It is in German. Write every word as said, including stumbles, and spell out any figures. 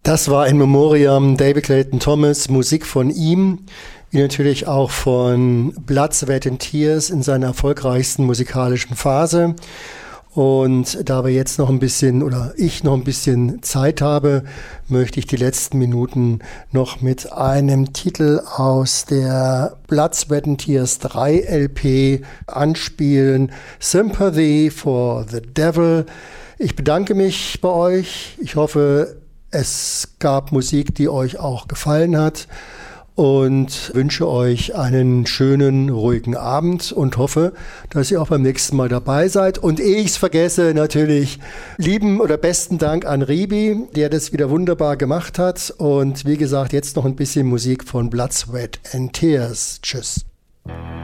Das war in Memoriam David Clayton Thomas, Musik von ihm, wie natürlich auch von Blood, Sweat and Tears in seiner erfolgreichsten musikalischen Phase. Und da wir jetzt noch ein bisschen oder ich noch ein bisschen Zeit habe, möchte ich die letzten Minuten noch mit einem Titel aus der Blood, Sweat and Tears drei L P anspielen. Sympathy for the Devil. Ich bedanke mich bei euch. Ich hoffe, es gab Musik, die euch auch gefallen hat und wünsche euch einen schönen, ruhigen Abend und hoffe, dass ihr auch beim nächsten Mal dabei seid. Und ehe ich es vergesse, natürlich lieben oder besten Dank an Ribi, der das wieder wunderbar gemacht hat. Und wie gesagt, jetzt noch ein bisschen Musik von Blood, Sweat and Tears. Tschüss.